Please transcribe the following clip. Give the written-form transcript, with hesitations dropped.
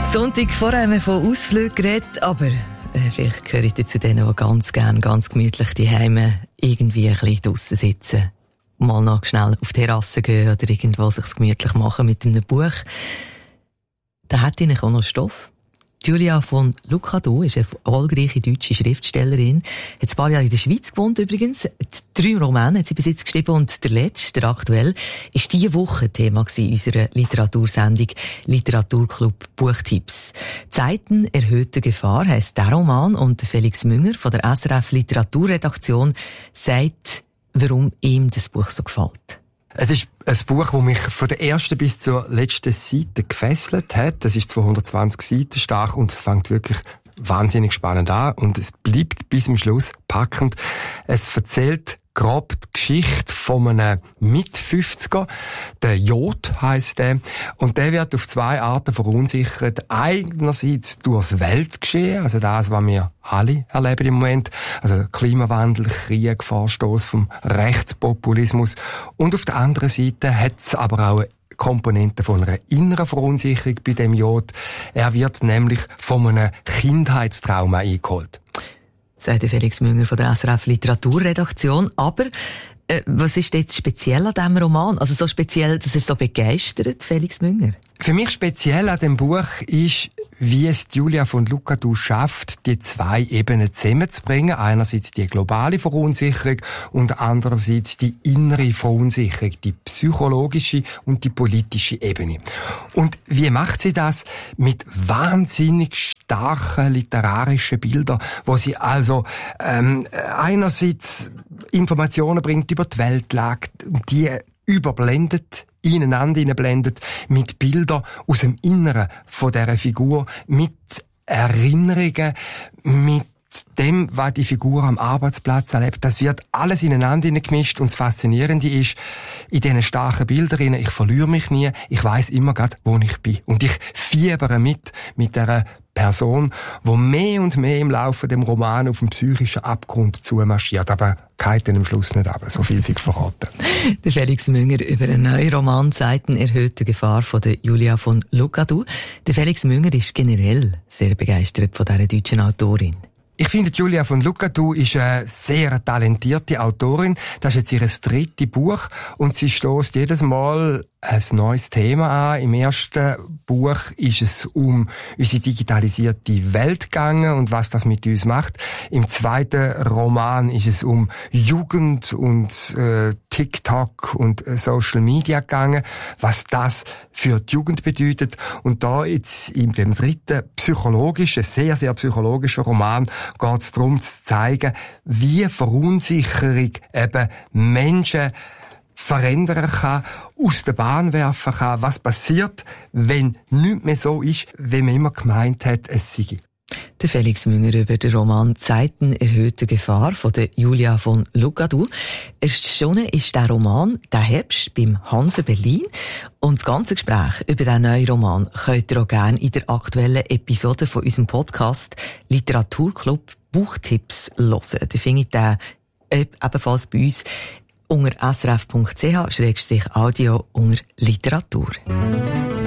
Sonntag vorher haben wir von Ausflügen geredet, aber vielleicht gehöre ich zu denen, die ganz gerne, ganz gemütlich daheim irgendwie ein bisschen draussen sitzen. Mal noch schnell auf die Terrasse gehen oder irgendwo sich gemütlich machen mit einem Buch. Da hat ich auch noch Stoff. Julia von Lucadou ist eine erfolgreiche deutsche Schriftstellerin. Hat ein paar Jahre in der Schweiz gewohnt übrigens. 3 Romane hat sie bis jetzt geschrieben und der letzte, der aktuell, ist diese Woche Thema in unserer Literatursendung Literaturclub Buchtipps. Zeiten erhöhter Gefahr heisst der Roman und Felix Münger von der SRF Literaturredaktion sagt, warum ihm das Buch so gefällt. Es ist ein Buch, das mich von der ersten bis zur letzten Seite gefesselt hat. Es ist 220 Seiten stark und es fängt wirklich wahnsinnig spannend an und es bleibt bis zum Schluss packend. Es erzählt grob die Geschichte von einem Mit-50er. Der Jod heisst der. Und der wird auf 2 Arten verunsichert. Einerseits durchs Weltgeschehen, also das, was wir alle erleben im Moment. Also Klimawandel, Krieg, Vorstoß vom Rechtspopulismus. Und auf der anderen Seite hat es aber auch Komponenten von einer inneren Verunsicherung bei dem Jod. Er wird nämlich von einem Kindheitstrauma eingeholt. Sagt Felix Münger von der SRF Literaturredaktion. Aber was ist jetzt speziell an diesem Roman? Also so speziell, dass er so begeistert, Felix Münger? Für mich speziell an dem Buch ist, wie es Julia von Lucadou schafft, die 2 Ebenen zusammenzubringen. Einerseits die globale Verunsicherung und andererseits die innere Verunsicherung, die psychologische und die politische Ebene. Und wie macht sie das? Mit wahnsinnig starken literarischen Bildern, wo sie also einerseits Informationen bringt über die Weltlage, die überblendet, ineinander hineinblendet, mit Bildern aus dem Inneren von dieser Figur, mit Erinnerungen, mit dem, was die Figur am Arbeitsplatz erlebt. Das wird alles ineinander hineingemischt und das Faszinierende ist, in diesen starken Bildern, ich verliere mich nie, ich weiss immer gerade, wo ich bin. Und ich fiebere mit dieser Person, die mehr und mehr im Laufe des Romans auf den psychischen Abgrund zumarschiert. Aber geht dann am Schluss nicht ab, so viel sich verraten. Der Felix Münger über einen neuen Roman «Zeiten erhöhter Gefahr» von der Julia von Lucadou. Der Felix Münger ist generell sehr begeistert von dieser deutschen Autorin. Ich finde, Julia von Lucadou ist eine sehr talentierte Autorin. Das ist jetzt ihr 3. Buch und sie stößt jedes Mal ein neues Thema an. Im ersten Buch ist es um unsere digitalisierte Welt gegangen und was das mit uns macht. Im 2. Roman ist es um Jugend und TikTok und Social Media gegangen, was das für die Jugend bedeutet. Und da jetzt in dem 3. psychologischen, sehr, sehr psychologischen Roman geht es darum zu zeigen, wie Verunsicherung eben Menschen verändern kann, aus der Bahn werfen kann, was passiert, wenn nichts mehr so ist, wie man immer gemeint hat, es sei. Der Felix Münger über den Roman «Zeiten erhöhter Gefahr» von der Julia von Lucadou. Erschienen ist der Roman «Der Herbst» beim Hanse Berlin. Und das ganze Gespräch über diesen neuen Roman könnt ihr auch gerne in der aktuellen Episode von unserem Podcast «Literaturclub Buchtipps» hören. Ihr findet den ebenfalls bei uns unter srf.ch/audio unter Literatur.